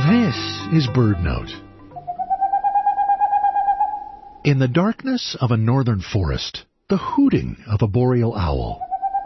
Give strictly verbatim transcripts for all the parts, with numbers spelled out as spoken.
This is BirdNote. In the darkness of a northern forest, the hooting of a boreal owl.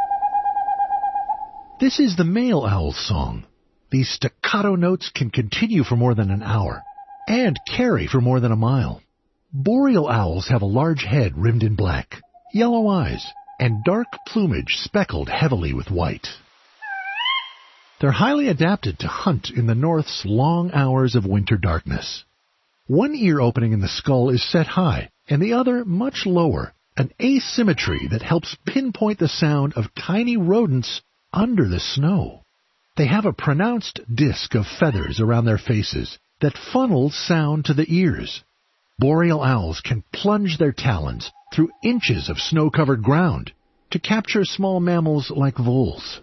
This is the male owl's song. These staccato notes can continue for more than an hour and carry for more than a mile. Boreal owls have a large head rimmed in black, yellow eyes, and dark plumage speckled heavily with white. They're highly adapted to hunt in the north's long hours of winter darkness. One ear opening in the skull is set high, and the other much lower, an asymmetry that helps pinpoint the sound of tiny rodents under the snow. They have a pronounced disc of feathers around their faces that funnels sound to the ears. Boreal owls can plunge their talons through inches of snow-covered ground to capture small mammals like voles.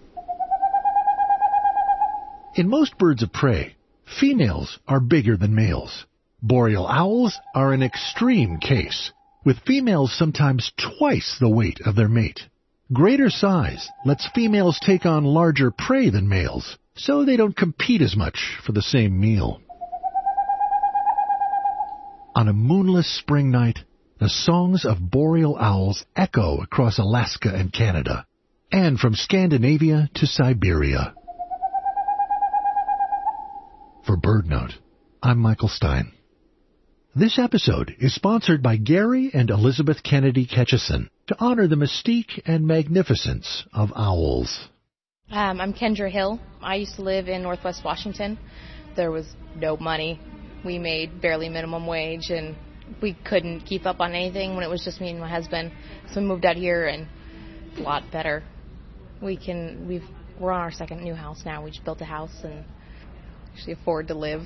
In most birds of prey, females are bigger than males. Boreal owls are an extreme case, with females sometimes twice the weight of their mate. Greater size lets females take on larger prey than males, so they don't compete as much for the same meal. On a moonless spring night, the songs of boreal owls echo across Alaska and Canada, and from Scandinavia to Siberia. For BirdNote, I'm Michael Stein. This episode is sponsored by Gary and Elizabeth Kennedy Ketchison to honor the mystique and magnificence of owls. Um, I'm Kendra Hill. I used to live in Northwest Washington. There was no money. We made barely minimum wage, and we couldn't keep up on anything when it was just me and my husband. So we moved out here, and it's a lot better. We can, we've, we're on our second new house now. We just built a house and actually afford to live,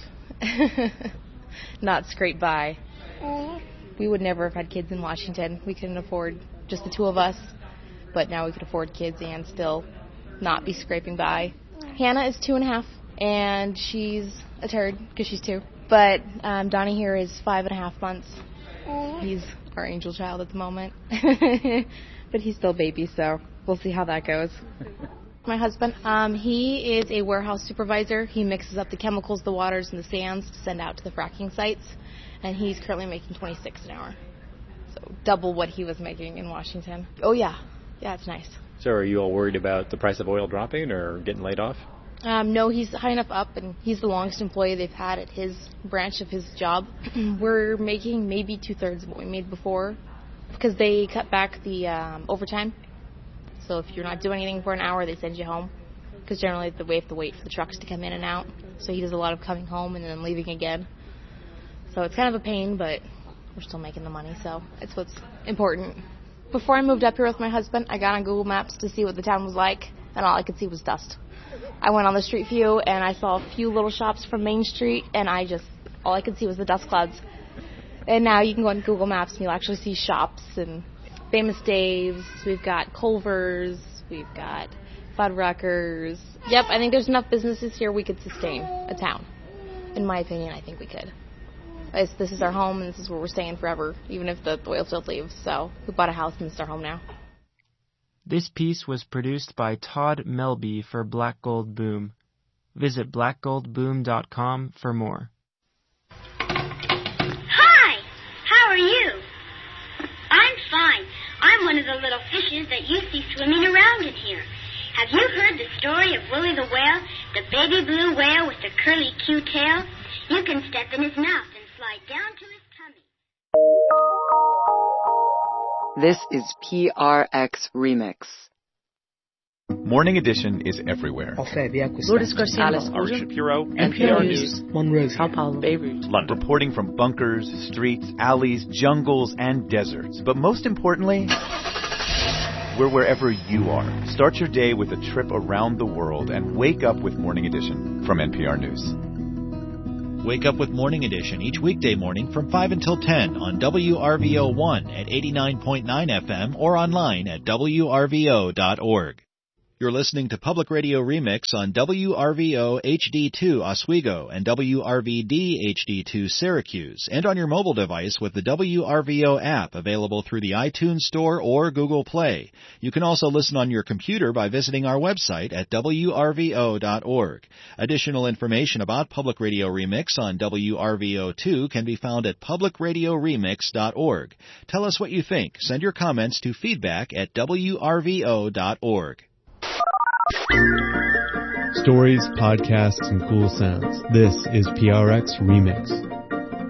not scrape by. We would never have had kids in Washington. We couldn't afford just the two of us, but now we could afford kids and still not be scraping by. Hannah is two and a half, and she's a turd because she's two. But um, Donnie here is five and a half months. He's our angel child at the moment, but he's still a baby, so we'll see how that goes. My husband, um, he is a warehouse supervisor. He mixes up the chemicals, the waters, and the sands to send out to the fracking sites, and he's currently making twenty-six an hour, so double what he was making in Washington. Oh, yeah. Yeah, it's nice. So are you all worried about the price of oil dropping or getting laid off? Um, no, he's high enough up, and he's the longest employee they've had at his branch of his job. We're making maybe two-thirds of what we made before because they cut back the um, overtime. So if you're not doing anything for an hour, they send you home because generally we have to wait for the trucks to come in and out. So he does a lot of coming home and then leaving again. So it's kind of a pain, but we're still making the money, so it's what's important. Before I moved up here with my husband, I got on Google Maps to see what the town was like, and all I could see was dust. I went on the street view, and I saw a few little shops from Main Street, and I just, all I could see was the dust clouds. And now you can go on Google Maps, and you'll actually see shops and Famous Dave's. We've got Culver's. We've got Fuddruckers. Yep, I think there's enough businesses here we could sustain a town. In my opinion, I think we could. It's, this is our home, and this is where we're staying forever, even if the oil field leaves. So we bought a house, and it's our home now. This piece was produced by Todd Melby for Black Gold Boom. Visit black gold boom dot com for more. Hi! How are you? I'm fine. I'm one of the little fishes that you see swimming around in here. Have you heard the story of Willie the Whale, the baby blue whale with the curly Q tail? You can step in his mouth and slide down to his tummy. This is P R X Remix. Morning Edition is everywhere. Lourdes Garcia, Ari Shapiro, N P R News, Monroe, Sao Paulo, Beirut, London. Reporting from bunkers, streets, alleys, jungles, and deserts. But most importantly, we're wherever you are. Start your day with a trip around the world and wake up with Morning Edition from N P R News. Wake up with Morning Edition each weekday morning from five until ten on W R V O one at eighty-nine point nine F M or online at W R V O dot org. You're listening to Public Radio Remix on W R V O H D two Oswego and W R V D H D two Syracuse, and on your mobile device with the W R V O app available through the iTunes Store or Google Play. You can also listen on your computer by visiting our website at W R V O dot org. Additional information about Public Radio Remix on W R V O two can be found at public radio remix dot org. Tell us what you think. Send your comments to feedback at W R V O dot org. Stories, podcasts, and cool sounds. This is P R X Remix.